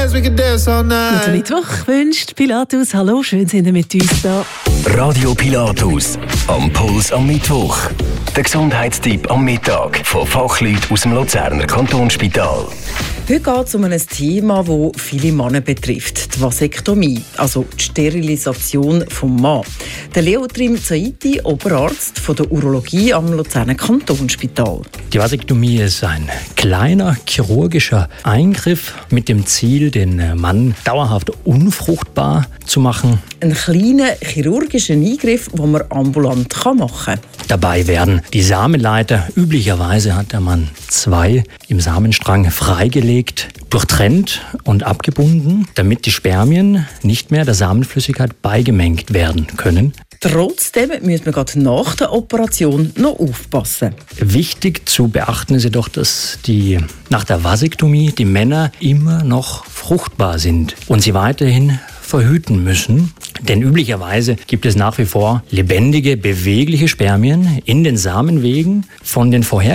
dance, we can dance all night. Guten Mittwoch wünscht Pilatus. Hallo, schön sind ihr mit uns da. Radio Pilatus, am Puls am Mittwoch. Der Gesundheitstipp am Mittag von Fachleuten aus dem Luzerner Kantonsspital. Heute geht es um ein Thema, das viele Männer betrifft. Die Vasektomie, also die Sterilisation des Mannes. Der Leo Trim-Zaidi, Oberarzt von der Urologie am Luzerner Kantonsspital. Die Vasektomie ist ein kleiner chirurgischer Eingriff mit dem Ziel, den Mann dauerhaft unfruchtbar zu machen. Ein kleiner chirurgischer Eingriff, den man ambulant machen kann. Dabei werden die Samenleiter, üblicherweise hat der Mann 2, im Samenstrang freigelegt, durchtrennt und abgebunden, damit die Spermien nicht mehr der Samenflüssigkeit beigemengt werden können. Trotzdem müssen wir gerade nach der Operation noch aufpassen. Wichtig zu beachten ist jedoch, dass nach der Vasektomie die Männer immer noch fruchtbar sind und sie weiterhin verhüten müssen. Denn üblicherweise gibt es nach wie vor lebendige, bewegliche Spermien in den Samenwegen von den vorher